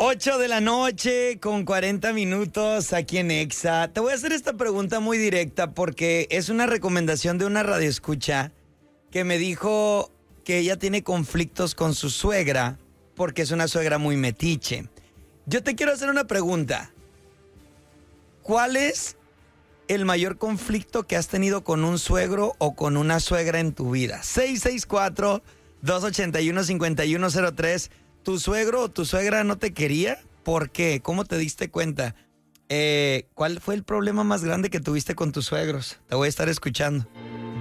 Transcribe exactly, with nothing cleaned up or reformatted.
ocho de la noche con cuarenta minutos aquí en Exa. Te voy a hacer esta pregunta muy directa porque es una recomendación de una radioescucha que me dijo que ella tiene conflictos con su suegra porque es una suegra muy metiche. Yo te quiero hacer una pregunta. ¿Cuál es el mayor conflicto que has tenido con un suegro o con una suegra en tu vida? seis seis cuatro, dos ocho uno, cinco uno cero tres. ¿Tu suegro o tu suegra no te quería? ¿Por qué? ¿Cómo te diste cuenta? Eh, ¿Cuál fue el problema más grande que tuviste con tus suegros? Te voy a estar escuchando.